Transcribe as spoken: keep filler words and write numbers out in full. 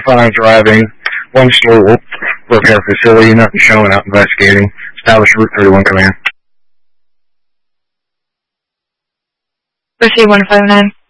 five driving, one stolen, repair facility, nothing showing, out investigating. Establish Route thirty-one command. Proceed one five nine.